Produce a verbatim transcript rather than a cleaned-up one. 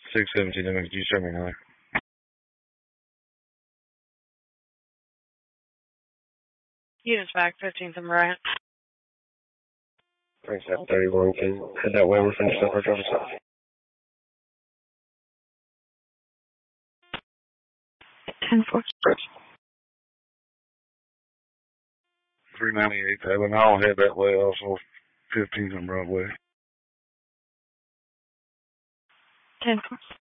six seventeen, could you show me now? Units back, fifteenth and Bryant. Thanks, F thirty-one, can you head that way, we're finished up our driver's off. ten four. three ninety-eight, Evan, I'll head that way also, fifteenth and Broadway. ten four.